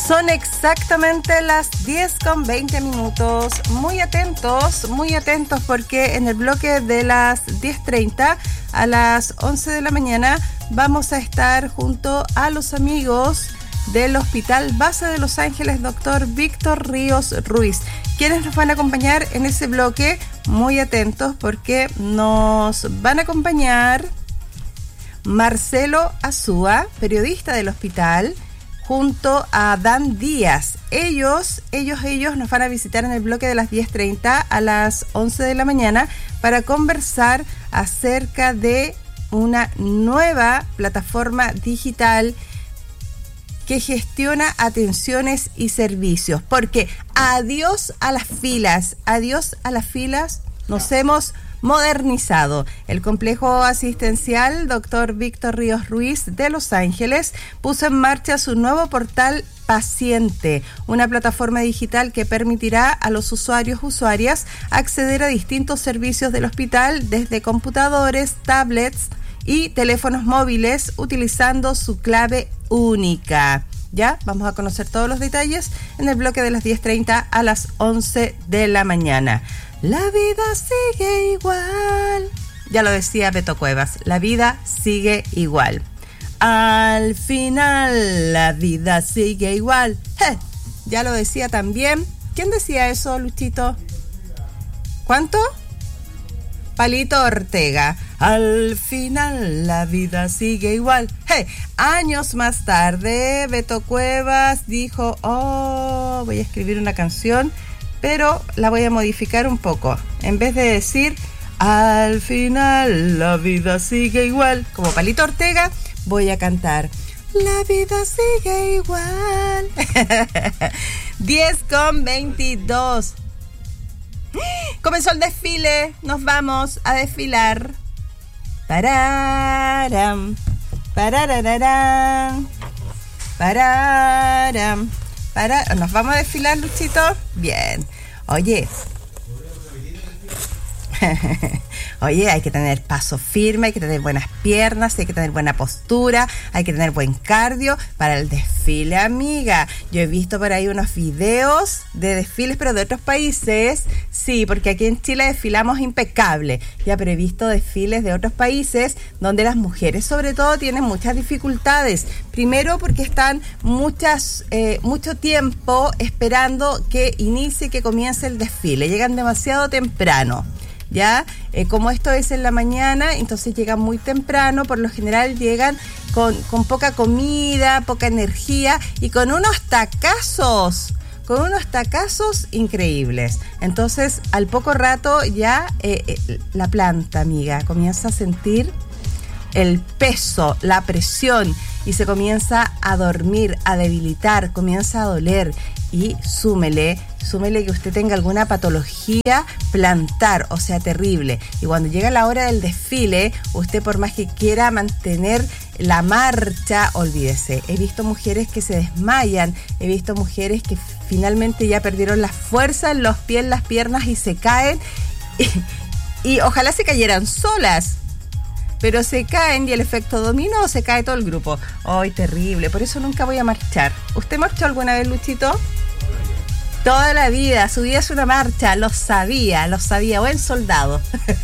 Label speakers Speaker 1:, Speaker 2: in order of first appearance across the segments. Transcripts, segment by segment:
Speaker 1: Son exactamente las 10:20. Muy atentos porque en el bloque de las 10:30 a las 11 de la mañana vamos a estar junto a los amigos del Hospital Base de Los Ángeles, doctor Víctor Ríos Ruiz. ¿Quiénes nos van a acompañar en ese bloque? Muy atentos porque nos van a acompañar Marcelo Azúa, periodista del hospital, junto a Dan Díaz. Ellos nos van a visitar en el bloque de las 10:30 a las 11 de la mañana para conversar acerca de una nueva plataforma digital que gestiona atenciones y servicios. Porque adiós a las filas, nos hemos modernizado. El complejo asistencial Dr. Víctor Ríos Ruiz de Los Ángeles puso en marcha su nuevo portal Paciente, una plataforma digital que permitirá a los usuarias acceder a distintos servicios del hospital desde computadores, tablets y teléfonos móviles utilizando su clave única. Ya, vamos a conocer todos los detalles en el bloque de las 10:30 a las 11 de la mañana. La vida sigue igual. Ya lo decía Beto Cuevas, la vida sigue igual. Al final, la vida sigue igual. Ya lo decía también. ¿Quién decía eso, Luchito? ¿Cuánto? Palito Ortega. Al final, la vida sigue igual. Años más tarde, Beto Cuevas dijo, voy a escribir una canción, pero la voy a modificar un poco. En vez de decir, al final la vida sigue igual, como Palito Ortega, voy a cantar, la vida sigue igual. 10:22. Comenzó el desfile, nos vamos a desfilar. Pararam, pararararán, pararam. ¿Nos vamos a desfilar, Luchito? Bien. Oye, hay que tener paso firme, hay que tener buenas piernas, hay que tener buena postura, hay que tener buen cardio para el desfile, amiga. Yo he visto por ahí unos videos de desfiles, pero de otros países. Sí, porque aquí en Chile desfilamos impecable. Ya, pero he visto desfiles de otros países donde las mujeres, sobre todo, tienen muchas dificultades. Primero, porque están mucho tiempo esperando que inicie, que comience el desfile. Llegan demasiado temprano. ¿Ya? Como esto es en la mañana, entonces llegan muy temprano, por lo general llegan con poca comida, poca energía y con unos tacazos increíbles. Entonces, al poco rato ya la planta, amiga, comienza a sentir el peso, la presión y se comienza a dormir, a debilitar, comienza a doler. Y súmele que usted tenga alguna patología plantar, o sea, terrible. Y cuando llega la hora del desfile, usted por más que quiera mantener la marcha, olvídese. He visto mujeres que se desmayan, he visto mujeres que finalmente ya perdieron la fuerza en los pies, las piernas y se caen. Y ojalá se cayeran solas. Pero se caen y el efecto dominó, se cae todo el grupo. ¡Ay, terrible! Por eso nunca voy a marchar. ¿Usted marchó alguna vez, Luchito? Toda la vida, su vida es una marcha. Lo sabía. Buen soldado.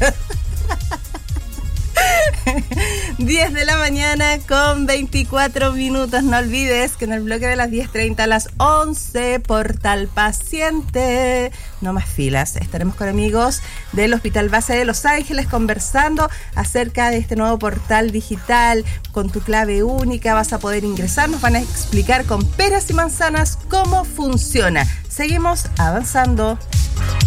Speaker 1: 10 de la mañana con 24 minutos. No olvides que en el bloque de las 10:30 a las 11, Portal Paciente. No más filas. Estaremos con amigos del Hospital Base de Los Ángeles conversando acerca de este nuevo portal digital. Con tu clave única vas a poder ingresar. Nos van a explicar con peras y manzanas cómo funciona. Seguimos avanzando.